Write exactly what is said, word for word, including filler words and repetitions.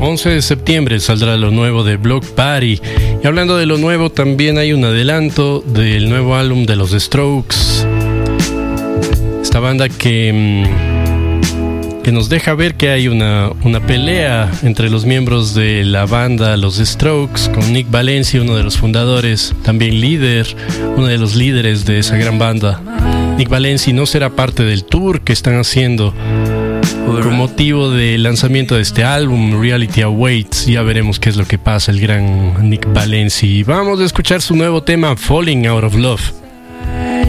once de septiembre saldrá lo nuevo de Bloc Party. Y hablando de lo nuevo, también hay un adelanto del nuevo álbum de los Strokes. Esta banda que, que nos deja ver que hay una, una pelea entre los miembros de la banda Los Strokes, con Nick Valencia, uno de los fundadores, también líder, uno de los líderes de esa gran banda. Nick Valencia no será parte del tour que están haciendo con motivo del lanzamiento de este álbum, Reality Awaits. Ya veremos qué es lo que pasa el gran Nick Valencia. Vamos a escuchar su nuevo tema, Falling Out of Love.